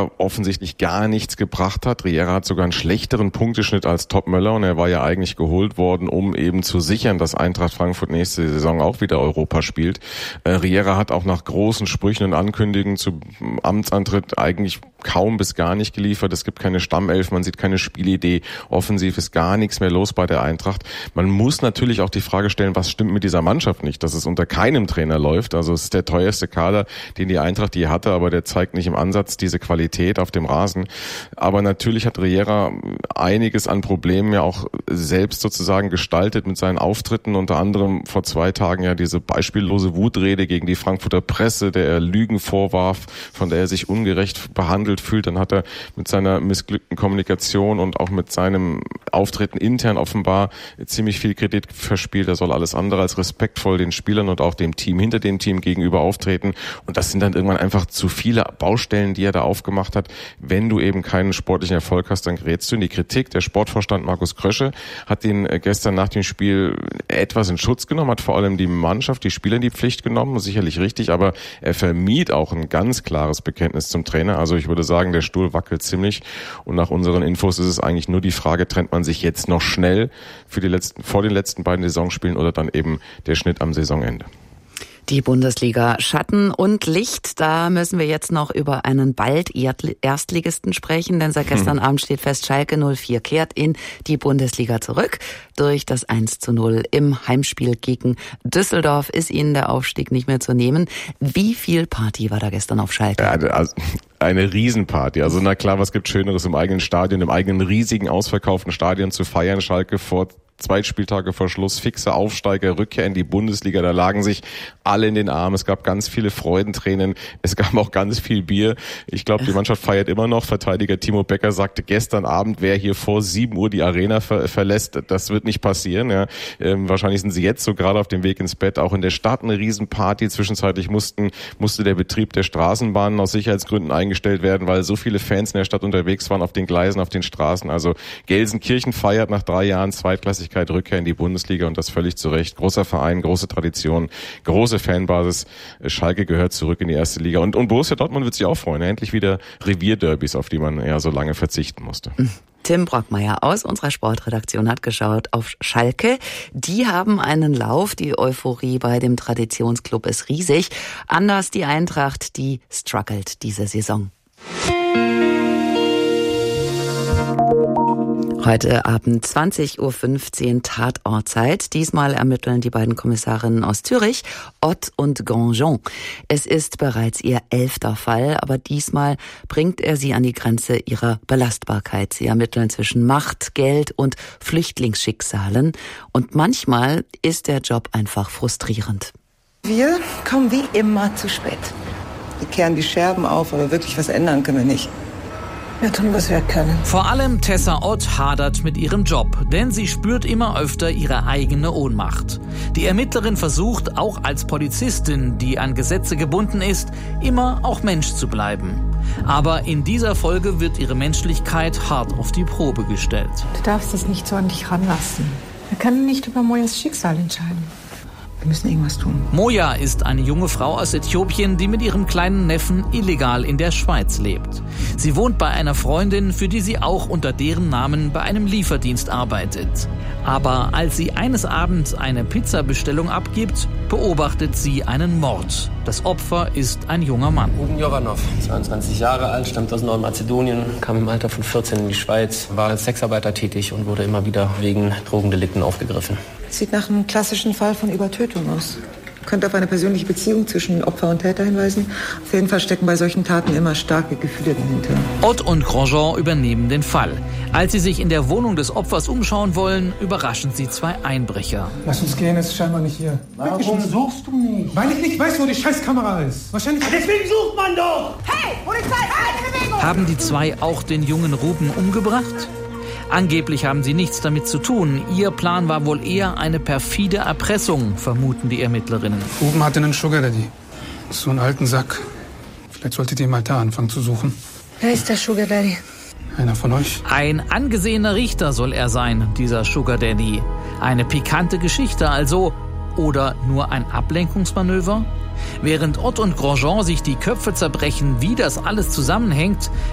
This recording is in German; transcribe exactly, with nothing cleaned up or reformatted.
Riera offensichtlich gar nichts gebracht hat. Riera hat sogar einen schlechteren Punkteschnitt als Topmöller und er war ja eigentlich geholt worden, um eben zu sichern, dass Eintracht Frankfurt nächste Saison auch wieder Europa spielt. Äh, Riera hat auch nach großen Sprüchen und Ankündigungen zu Amtsantritt eigentlich kaum bis gar nicht geliefert. Es gibt keine Stammelf, man sieht keine Spielidee. Offensiv ist gar nichts mehr los bei der Eintracht. Man muss natürlich auch die Frage stellen, was stimmt mit dieser Mannschaft nicht, dass es unter keinem Trainer läuft. Also es ist der teuerste Kader, den die Eintracht je hatte, aber der zeigt nicht im Ansatz diese Qualität auf dem Rasen. Aber natürlich hat Riera einiges an Problemen ja auch selbst sozusagen gestaltet mit seinen Auftritten. Unter anderem vor zwei Tagen ja diese beispiellose Wutrede gegen die Frankfurter Presse, der er Lügen vorwarf, von der er sich ungerecht behandelt fühlt. Dann hat er mit seiner missglückten Kommunikation und auch mit seinem Auftreten intern offenbar ziemlich viel Kredit verspielt. Er soll alles andere als respektvoll den Spielern und auch dem Team hinter dem Team gegenüber auftreten. Und das sind dann irgendwann einfach zu viele Baustellen, die er da aufgemacht hat. Wenn du eben keinen sportlichen Erfolg hast, dann gerätst du in die Kritik. Der Sportvorstand Markus Krösche hat den gestern nach dem Spiel etwas in Schutz genommen, hat vor allem die Mannschaft, die Spieler in die Pflicht genommen, sicherlich richtig, aber er vermied auch ein ganz klares Bekenntnis zum Trainer. Also ich würde sagen, der Stuhl wackelt ziemlich und nach unseren Infos ist es eigentlich nur die Frage, trennt man sich jetzt noch schnell für die letzten, vor den letzten beiden Saisonspielen oder dann eben der Schnitt am Saisonende. Die Bundesliga Schatten und Licht, da müssen wir jetzt noch über einen bald Erstligisten sprechen, denn seit gestern hm. Abend steht fest, Schalke null vier kehrt in die Bundesliga zurück. Durch das eins zu null im Heimspiel gegen Düsseldorf ist ihnen der Aufstieg nicht mehr zu nehmen. Wie viel Party war da gestern auf Schalke? Ja, also eine Riesenparty. Also na klar, was gibt Schöneres im eigenen Stadion, im eigenen riesigen, ausverkauften Stadion zu feiern. Schalke vor zwei Spieltage vor Schluss, fixer Aufsteiger, Rückkehr in die Bundesliga, da lagen sich alle in den Armen. Es gab ganz viele Freudentränen, es gab auch ganz viel Bier. Ich glaube, die Mannschaft feiert immer noch. Verteidiger Timo Becker sagte gestern Abend, wer hier vor sieben Uhr die Arena ver- verlässt, das wird nicht passieren. Ja. Ähm, wahrscheinlich sind sie jetzt so gerade auf dem Weg ins Bett. Auch in der Stadt eine Riesenparty. Zwischenzeitlich mussten, musste der Betrieb der Straßenbahnen aus Sicherheitsgründen eingestellt werden, weil so viele Fans in der Stadt unterwegs waren, auf den Gleisen, auf den Straßen. Also Gelsenkirchen feiert nach drei Jahren zweitklassig Rückkehr in die Bundesliga und das völlig zu Recht. Großer Verein, große Tradition, große Fanbasis. Schalke gehört zurück in die erste Liga. Und, und Borussia Dortmund wird sich auch freuen. Endlich wieder Revierderbys, auf die man ja so lange verzichten musste. Tim Brockmeier aus unserer Sportredaktion hat geschaut auf Schalke. Die haben einen Lauf. Die Euphorie bei dem Traditionsclub ist riesig. Anders die Eintracht, die struggelt diese Saison. Heute Abend zwanzig Uhr fünfzehn Tatortzeit. Diesmal ermitteln die beiden Kommissarinnen aus Zürich, Ott und Grandjean. Es ist bereits ihr elfter Fall, aber diesmal bringt er sie an die Grenze ihrer Belastbarkeit. Sie ermitteln zwischen Macht, Geld und Flüchtlingsschicksalen. Und manchmal ist der Job einfach frustrierend. Wir kommen wie immer zu spät. Wir kehren die Scherben auf, aber wirklich was ändern können wir nicht. Wir tun, was wir können. Vor allem Tessa Ott hadert mit ihrem Job, denn sie spürt immer öfter ihre eigene Ohnmacht. Die Ermittlerin versucht, auch als Polizistin, die an Gesetze gebunden ist, immer auch Mensch zu bleiben. Aber in dieser Folge wird ihre Menschlichkeit hart auf die Probe gestellt. Du darfst es nicht so an dich ranlassen. Wir können nicht über Mojas Schicksal entscheiden. Wir müssen irgendwas tun. Moja ist eine junge Frau aus Äthiopien, die mit ihrem kleinen Neffen illegal in der Schweiz lebt. Sie wohnt bei einer Freundin, für die sie auch unter deren Namen bei einem Lieferdienst arbeitet. Aber als sie eines Abends eine Pizzabestellung abgibt, beobachtet sie einen Mord. Das Opfer ist ein junger Mann. Ruben Jovanov, zweiundzwanzig Jahre alt, stammt aus Nordmazedonien, kam im Alter von vierzehn in die Schweiz, war als Sexarbeiter tätig und wurde immer wieder wegen Drogendelikten aufgegriffen. Sieht nach einem klassischen Fall von Übertötung aus. Könnte auf eine persönliche Beziehung zwischen Opfer und Täter hinweisen. Auf jeden Fall stecken bei solchen Taten immer starke Gefühle dahinter. Ott und Grandjean übernehmen den Fall. Als sie sich in der Wohnung des Opfers umschauen wollen, überraschen sie zwei Einbrecher. Lass uns gehen, es ist scheinbar nicht hier. Warum suchst du nicht? Weil ich nicht weiß, wo die Scheißkamera ist. Wahrscheinlich. Deswegen sucht man doch! Hey, Polizei, keine Bewegung! Haben die zwei auch den jungen Ruben umgebracht? Angeblich haben sie nichts damit zu tun. Ihr Plan war wohl eher eine perfide Erpressung, vermuten die Ermittlerinnen. Ruben hatte einen Sugar Daddy. So einen alten Sack. Vielleicht solltet ihr mal da anfangen zu suchen. Wer ist der Sugar Daddy? Einer von euch? Ein angesehener Richter soll er sein, dieser Sugar Daddy. Eine pikante Geschichte also. Oder nur ein Ablenkungsmanöver? Während Ott und Grandjean sich die Köpfe zerbrechen, wie das alles zusammenhängt,